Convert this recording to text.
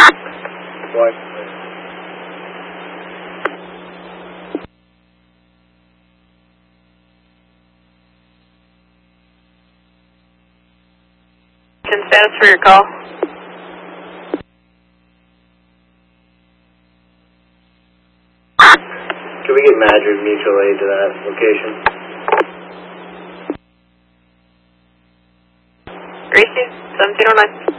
Why? Status for your call. Can we get Madrid mutual aid to that location? Gracie, 1709.